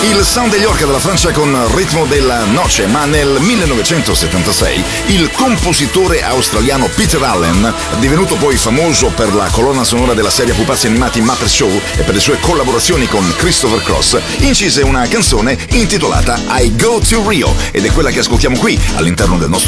Il sound degli Orca della Francia con Ritmo della Noce, ma nel 1976 il compositore australiano Peter Allen, divenuto poi famoso per la colonna sonora della serie a pupazzi animati Muppet Show e per le sue collaborazioni con Christopher Cross, incise una canzone intitolata I Go to Rio, ed è quella che ascoltiamo qui all'interno del nostro